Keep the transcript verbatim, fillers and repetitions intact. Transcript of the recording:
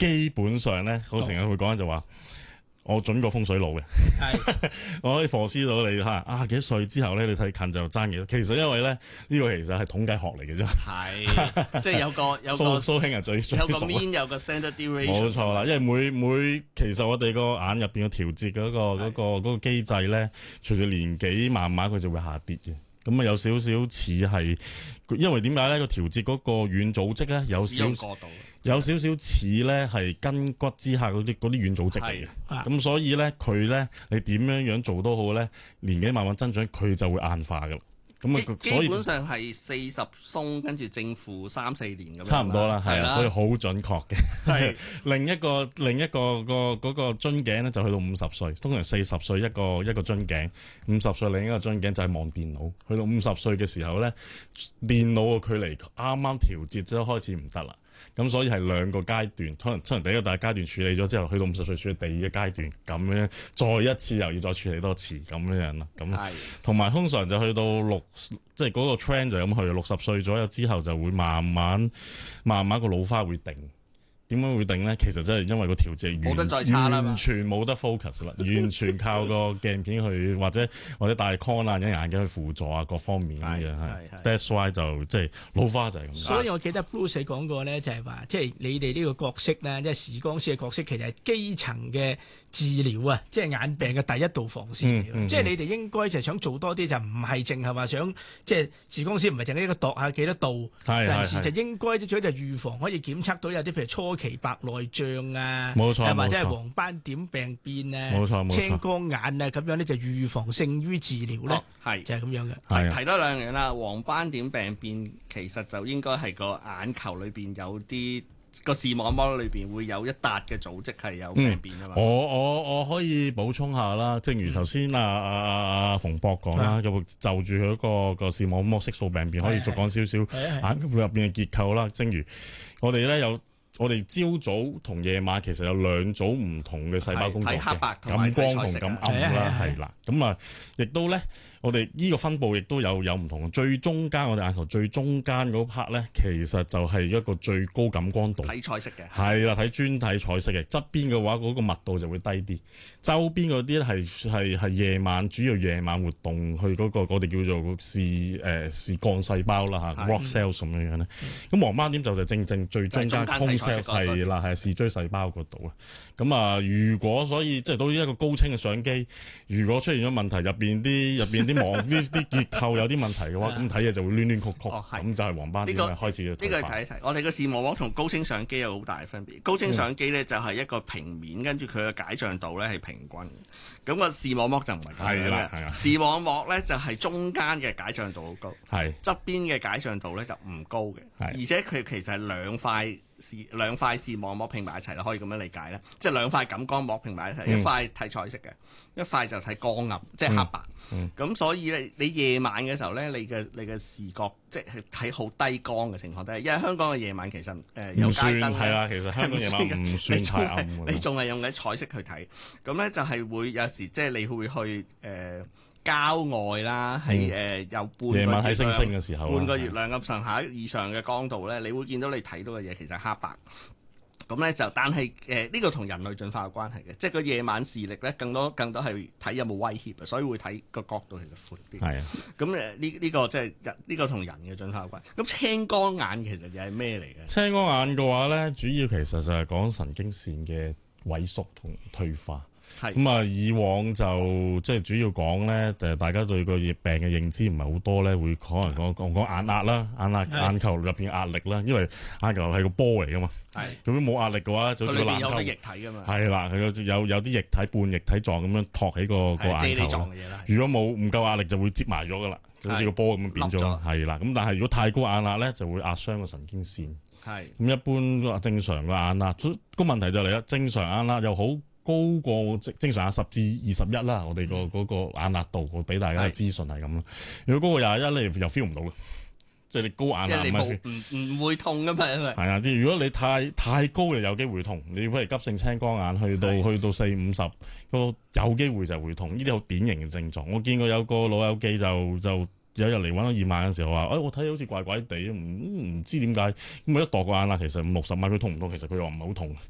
基本上咧，好成日會講就話。我準過風水佬嘅，我可以 foresee 到你嚇啊幾多歲之後咧，你睇近就爭幾多。其實因為咧呢、呢個其實係統計學嚟嘅啫。 係，即係有個有個蘇蘇兄係最最有個 mean 有個 standard deviation。 冇錯啦，因為每每其實我哋個眼入邊嘅調節嗰、嗰個嗰、嗰個嗰、嗰個機制咧，隨住年紀慢慢佢就會下跌嘅。咁啊有少少似係，因為點解咧個調節嗰個軟組織咧有少少有少少似咧係筋骨之下嗰啲嗰啲軟組織嚟嘅，咁所以咧佢咧你點樣樣做都好咧，年紀慢慢增長佢就會硬化噶啦。咁啊， 基本上係四十鬆，跟住正負三四年咁樣。 差唔多啦，係啊，所以好準確嘅。 係另一個另一個個嗰個樽頸咧，就去到五十歲，通常四十歲一個一個樽頸，五十歲另一個樽頸就係望電腦。去到五十歲嘅時候咧，電腦嘅距離啱啱調節咗開始唔得啦。咁所以係兩個階段，可能可能第一個大階段處理咗之後，去到五十歲處理第二個階段，咁樣再一次又要再處理多次咁樣樣啦。咁同埋通常就去到六，即係嗰個 trend 就咁去，六十歲左右之後就會慢慢慢慢個老花會定。點樣會定咧？其實真係因為個調節冇得再差啦， 完全冇得 focus 啦，完全靠個鏡片去或者或者戴 con 啊、隱形眼鏡去輔助啊，各方面咁樣係。That's why 就即係老花就係咁。 所以我記得 Bruce 講過咧，就係話即係你哋呢個角色咧，即係視光師嘅角色，其實係基層嘅治療啊，即係眼病嘅第一道防線嚟。嗯嗯、即係你哋應該就係想做多啲，就唔係淨係話想即係視光師唔係淨係一個度下幾多度，但係就應該最就預防可以檢測到有啲譬如初期白內障啊， 冇錯， 或者係黃斑點病變啊， 冇錯， 青光眼啊，咁樣咧就預防勝於治療咧，係、哦、就係咁樣嘅。 提提多兩樣啦，黃斑點病變其實就應該係個眼球裏邊有啲個視網膜裏邊會有一笪嘅組織係有病變啊嘛。 我我我可以補充下啦，正如頭先啊啊啊馮博講啦，就就住佢嗰個個視網膜色素病變，可以再講少少眼球入邊嘅結構啦。正如我哋咧有。我哋朝早同夜晚其實有兩組唔同嘅細胞工作嘅， 黑白感光同感暗啦，係啦。咁啊，亦都咧，我哋呢個分佈亦都有有唔同。最中間我哋眼球最中間嗰 part 咧，其實就係一個最高感光度。 睇彩色嘅。係啦，睇專睇彩色嘅。側邊嘅話，嗰、嗰個密度就會低啲。周邊嗰啲咧係係係夜晚主要夜晚活動去嗰、嗰個我哋叫做視誒視桿細胞啦嚇 ，rock cells 咁樣樣咧。咁黃斑點就就正正最中間空 cell 係啦，係視錐細胞嗰度啊。咁啊，如果所以即係到呢一個高清嘅相機，如果出現咗問題，入邊啲入邊啲網啲啲結構有啲問題嘅話，咁睇嘢就會攣攣曲曲，咁、哦、就係黃斑點開始嘅。 呢個睇一睇，我哋個視網膜同高清相機有好大嘅分別。高清相機咧就係一個平面，跟住佢嘅解像度咧係平均。咁個視網膜就唔係咁樣嘅。視網膜咧就係中間嘅解像度好高，係側邊嘅解像度咧就唔高嘅，而且佢其實係兩塊視兩塊視網膜拼埋一齊啦，可以咁樣理解咧，即係兩塊感光膜拼埋一齊，嗯、一塊睇彩色嘅，一塊就睇光暗，即係黑白。咁、嗯嗯、所以咧，你夜晚嘅時候咧，你嘅你嘅視覺即係睇好低光嘅情況底下，因為香港嘅夜晚其實誒、呃、有街燈係啊，其實香港夜晚唔算太暗嘅， 你仲係用緊彩色去睇，咁咧就係會有時即係你會去誒。呃郊外啦，係誒、呃、有半個月亮喺星星嘅時候， 半個月亮咁上下以上嘅光度咧，你會見到你睇到嘅嘢其實係黑白。咁咧就，但係誒呢個同人類進化有關係嘅，即係個夜晚視力咧更多更多係睇有冇威脅啊，所以會睇個角度其實闊啲。係啊，咁誒呢呢個即係呢、呢個同人嘅進化有關。咁青光眼其實又係咩嚟嘅？ 青光眼嘅話咧，主要其實就係講神經線嘅萎縮同退化。咁啊，以往就即係主要講咧，誒，大家對個病嘅認知唔係好多咧，會可能講講講眼壓啦，眼壓眼球入邊壓力啦，因為眼球係個波嚟噶嘛，係，咁樣冇壓力嘅話，就好似個籃球， 有啲液體噶嘛， 係啦，佢有有有啲液體半液體狀咁樣托起個個眼球，如果冇唔夠壓力就會擠埋咗噶啦，就好似個波咁樣變咗，係啦，咁但係如果太高眼壓咧，就會壓傷個神經線，係，咁一般正常嘅眼壓，個問題就嚟啦，正常眼壓又好。高過正常眼十至二十一啦，我哋個嗰個眼壓度，我俾大家嘅資訊係咁咯。如果高過廿一咧，又 feel 唔到嘅，即係你高眼壓唔唔會痛噶嘛，因為係啊，即係如果你太太高，就有機會痛。你譬如急性青光眼去到去到四五十，個有機會就會痛。呢啲好典型嘅症狀。我見過有個老友記就就。有日嚟揾我驗眼嘅時候話，誒、哎、我睇好似怪怪地，唔唔知點解咁。一度個眼啦，其實五六十米佢痛唔痛？其實佢話唔係好痛。